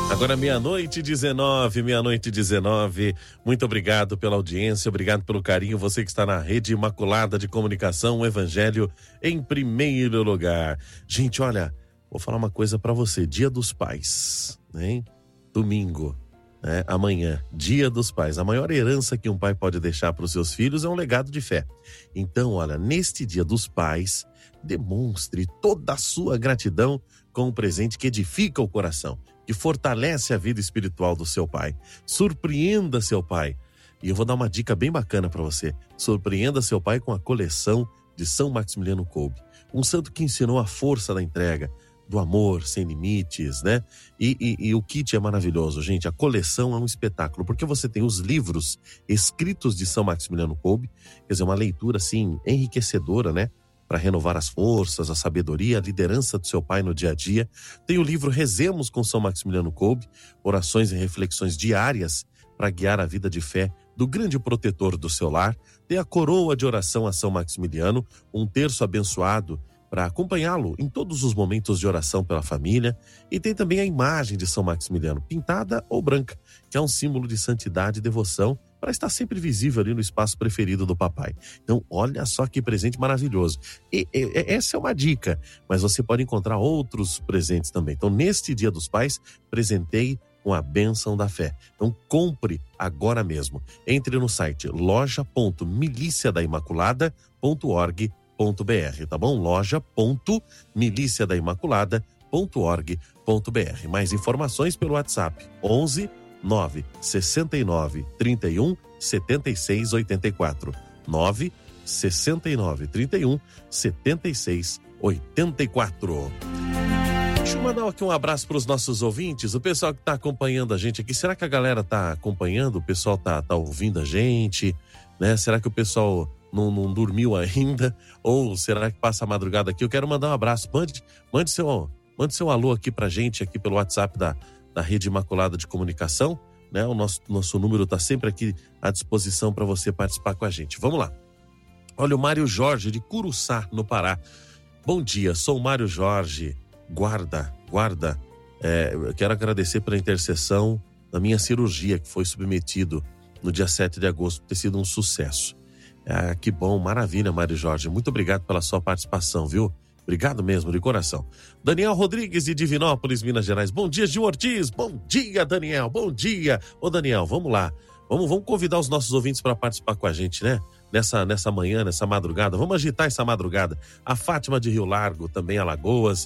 Agora meia-noite 19. Muito obrigado pela audiência, obrigado pelo carinho. Você que está na Rede Imaculada de Comunicação, o Evangelho em primeiro lugar. Gente, olha, vou falar uma coisa para você. Dia dos Pais, né? Domingo, né? Amanhã, Dia dos Pais. A maior herança que um pai pode deixar para os seus filhos é um legado de fé. Então, olha, neste Dia dos Pais, demonstre toda a sua gratidão com um presente que edifica o coração, que fortalece a vida espiritual do seu pai. Surpreenda seu pai. E eu vou dar uma dica bem bacana para você. Surpreenda seu pai com a coleção de São Maximiliano Kolbe. Um santo que ensinou a força da entrega, do amor sem limites, né? E o kit é maravilhoso, gente. A coleção é um espetáculo, porque você tem os livros escritos de São Maximiliano Kolbe, quer dizer, uma leitura, assim, enriquecedora, né? Para renovar as forças, a sabedoria, a liderança do seu pai no dia a dia. Tem o livro Rezemos com São Maximiliano Kolbe, orações e reflexões diárias para guiar a vida de fé do grande protetor do seu lar. Tem a coroa de oração a São Maximiliano, um terço abençoado para acompanhá-lo em todos os momentos de oração pela família. E tem também a imagem de São Maximiliano, pintada ou branca, que é um símbolo de santidade e devoção, para estar sempre visível ali no espaço preferido do papai. Então, olha só que presente maravilhoso. E essa é uma dica, mas você pode encontrar outros presentes também. Então, neste Dia dos Pais, presenteie com a bênção da fé. Então, compre agora mesmo. Entre no site loja.miliciadaimaculada.org.br, tá bom? loja.miliciadaimaculada.org.br. Mais informações pelo WhatsApp 11 9 69 31 76 84 9 69 31 76 84. Deixa eu mandar aqui um abraço para os nossos ouvintes, o pessoal que está acompanhando a gente aqui. Será que a galera está acompanhando? O pessoal tá ouvindo a gente, né? Será que o pessoal não dormiu ainda? Ou será que passa a madrugada aqui? Eu quero mandar um abraço. Mande seu alô aqui pra gente, aqui pelo WhatsApp da Rede Imaculada de Comunicação, né? O nosso número está sempre aqui à disposição para você participar com a gente. Vamos lá. Olha, o Mário Jorge de Curuçá, no Pará. Bom dia, sou o Mário Jorge. Guarda. Eu quero agradecer pela intercessão da minha cirurgia, que foi submetido no dia 7 de agosto, por ter sido um sucesso. Que bom, maravilha, Mário Jorge. Muito obrigado pela sua participação, viu? Obrigado mesmo, de coração. Daniel Rodrigues de Divinópolis, Minas Gerais. Bom dia, Gil Ortiz. Bom dia, Daniel. Bom dia. Ô, Daniel, vamos lá. Vamos convidar os nossos ouvintes para participar com a gente, né? Nessa manhã, nessa madrugada. Vamos agitar essa madrugada. A Fátima de Rio Largo, também Alagoas.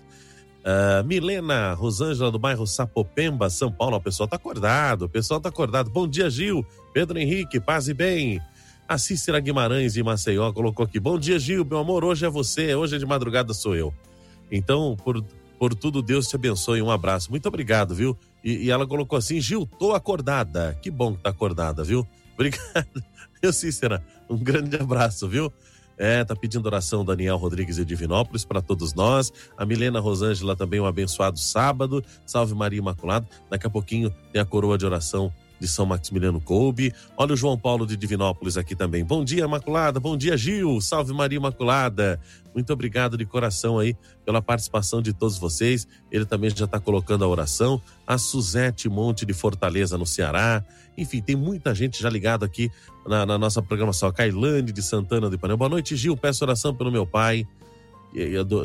Milena Rosângela, do bairro Sapopemba, São Paulo. O pessoal tá acordado. Bom dia, Gil. Pedro Henrique, paz e bem. A Cícera Guimarães de Maceió colocou aqui: bom dia, Gil, meu amor, hoje é você, hoje é de madrugada sou eu. Então, por tudo, Deus te abençoe, um abraço, muito obrigado, viu? E ela colocou assim: Gil, tô acordada. Que bom que tá acordada, viu? Obrigado, meu Cícera, um grande abraço, viu? Tá pedindo oração Daniel Rodrigues de Divinópolis para todos nós. A Milena Rosângela também, um abençoado sábado. Salve Maria Imaculada. Daqui a pouquinho tem a coroa de oração de São Maximiliano Kolbe. Olha o João Paulo de Divinópolis aqui também. Bom dia, Imaculada. Bom dia, Gil. Salve Maria Imaculada. Muito obrigado de coração aí pela participação de todos vocês. Ele também já está colocando a oração. A Suzete Monte de Fortaleza, no Ceará. Enfim, tem muita gente já ligada aqui na nossa programação. A Cailane de Santana do Ipanema. Boa noite, Gil. Peço oração pelo meu pai.